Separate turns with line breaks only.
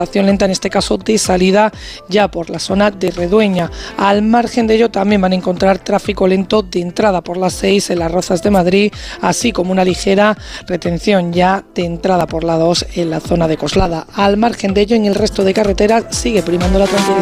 lenta en este caso de salida ya por la zona de Redueña. Al margen de ello también van a encontrar tráfico lento de entrada por la 6 en las Rozas de Madrid, así como una ligera retención ya de entrada por la 2 en la zona de Coslada. Al margen de ello, en el resto de carreteras sigue primando la tranquilidad.